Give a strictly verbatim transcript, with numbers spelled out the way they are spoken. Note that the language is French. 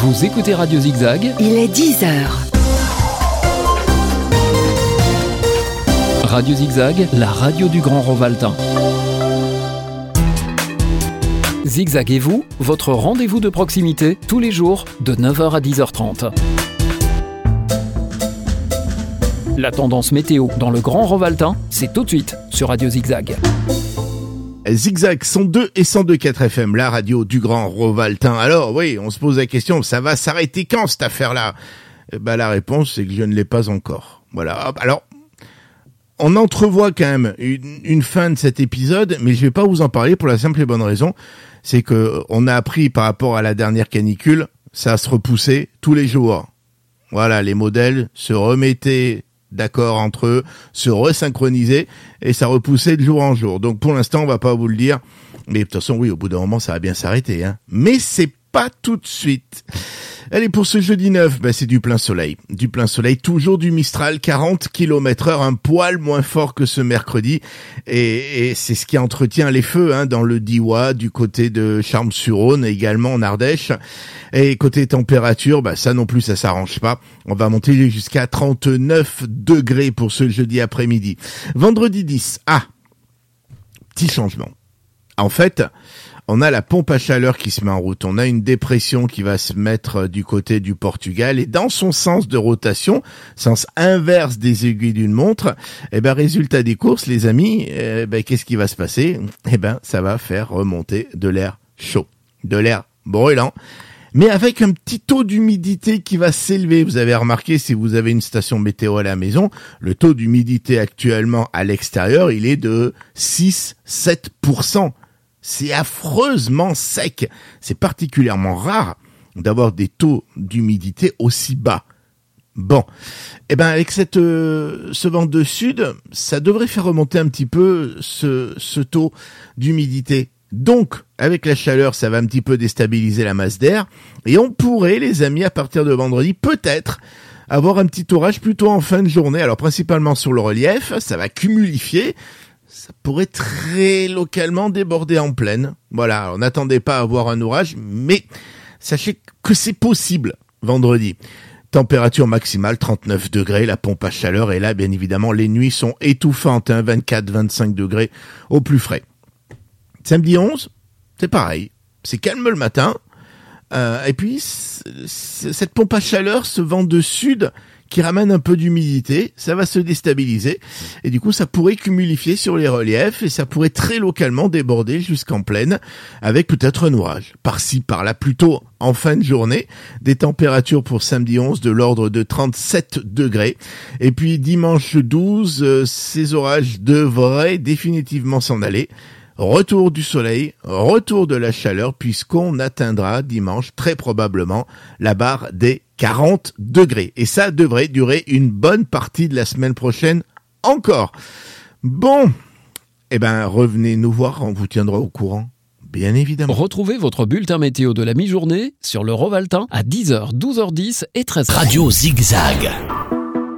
Vous écoutez Radio Zigzag. Il est dix heures. Radio Zigzag, la radio du Grand Rovaltain. Zigzag et vous, votre rendez-vous de proximité, tous les jours, de neuf heures à dix heures trente. La tendance météo dans le Grand Rovaltain, c'est tout de suite sur Radio Zigzag. Zigzag cent deux et cent deux virgule quatre F M, la radio du Grand Rovaltain. Alors oui, on se pose la question, ça va s'arrêter quand cette affaire-là ? Eh ben, la réponse, c'est que je ne l'ai pas encore. Voilà. Alors, on entrevoit quand même une, une fin de cet épisode, mais je vais pas vous en parler pour la simple et bonne raison, c'est que on a appris par rapport à la dernière canicule, ça se repoussait tous les jours. Voilà, les modèles se remettaient d'accord entre eux, se resynchronisaient et ça repoussait de jour en jour. Donc pour l'instant, on va pas vous le dire, mais de toute façon, oui, au bout d'un moment, ça va bien s'arrêter, hein. Mais c'est pas tout de suite. Allez, pour ce jeudi neuf, bah, c'est du plein soleil. Du plein soleil, toujours du Mistral, quarante kilomètres heure, un poil moins fort que ce mercredi. Et, et c'est ce qui entretient les feux, hein, dans le Diois, du côté de Charmes-sur-Rhône, également en Ardèche. Et côté température, bah, ça non plus, ça s'arrange pas. On va monter jusqu'à trente-neuf degrés pour ce jeudi après-midi. Vendredi dix, ah, petit changement. En fait, on a la pompe à chaleur qui se met en route. On a une dépression qui va se mettre du côté du Portugal et dans son sens de rotation, sens inverse des aiguilles d'une montre, eh ben, résultat des courses, les amis, eh ben, qu'est-ce qui va se passer ? Eh ben, ça va faire remonter de l'air chaud, de l'air brûlant, mais avec un petit taux d'humidité qui va s'élever. Vous avez remarqué, si vous avez une station météo à la maison, le taux d'humidité actuellement à l'extérieur, il est de six à sept pour cent. C'est affreusement sec. C'est particulièrement rare d'avoir des taux d'humidité aussi bas. Bon, eh ben avec cette euh, ce vent de sud, ça devrait faire remonter un petit peu ce ce taux d'humidité. Donc, avec la chaleur, ça va un petit peu déstabiliser la masse d'air et on pourrait, les amis, à partir de vendredi, peut-être avoir un petit orage plutôt en fin de journée. Alors principalement sur le relief, ça va cumulifier. Ça pourrait très localement déborder en plaine. Voilà, on n'attendait pas à avoir un orage, mais sachez que c'est possible vendredi. Température maximale trente-neuf degrés, la pompe à chaleur est là, bien évidemment, les nuits sont étouffantes, hein, vingt-quatre à vingt-cinq degrés au plus frais. Samedi onze, c'est pareil, c'est calme le matin, euh, et puis c- c- cette pompe à chaleur, ce vent de sud qui ramène un peu d'humidité, ça va se déstabiliser et du coup ça pourrait cumulifier sur les reliefs et ça pourrait très localement déborder jusqu'en plaine avec peut-être un orage par-ci par-là, plutôt en fin de journée. Des températures pour samedi onze de l'ordre de trente-sept degrés et puis dimanche douze, euh, ces orages devraient définitivement s'en aller. Retour du soleil, retour de la chaleur, puisqu'on atteindra dimanche très probablement la barre des quarante degrés. Et ça devrait durer une bonne partie de la semaine prochaine encore. Bon, eh ben revenez nous voir, on vous tiendra au courant, bien évidemment. Retrouvez votre bulletin météo de la mi-journée sur le Rovaltain à dix heures, douze heures dix et treize heures. Radio Zigzag.